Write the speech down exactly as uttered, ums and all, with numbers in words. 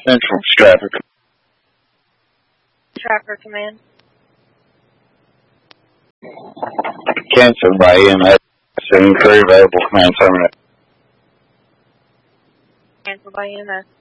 Central Stratford. Stratford Command. Cancelled by E M S. Crew available. Command terminate. Cancelled by E M S.